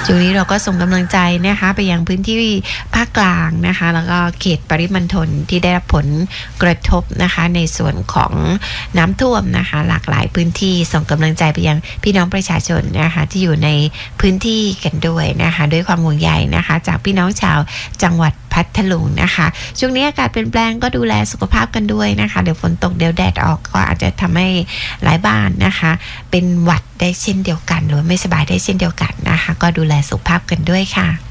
ช่วงนี้เราก็ส่งกำลังใจนะคะไปยังพื้นที่ภาคกลางนะคะแล้วก็เขตปริมณฑลที่ได้รับผลกระทบนะคะในส่วนของน้ำท่วมนะคะหลากหลายพื้นที่ส่งกำลังใจไปยังพี่น้องประชาชนนะคะที่อยู่ในพื้นที่กันด้วยนะคะด้วยความห่วงใยนะคะจากพี่น้องชาวจังหวัดพัทลุงนะคะช่วงนี้อากาศเปลี่ยนแปลงก็ดูแลสุขภาพกันด้วยนะคะเดี๋ยวฝนตกเดี๋ยวแดดออกก็อาจจะทำให้หลายบ้านนะคะเป็นหวัดได้เช่นเดียวกันหรือไม่สบายได้เช่นเดียวกันนะคะก็ดูแลสุขภาพกันด้วยค่ะ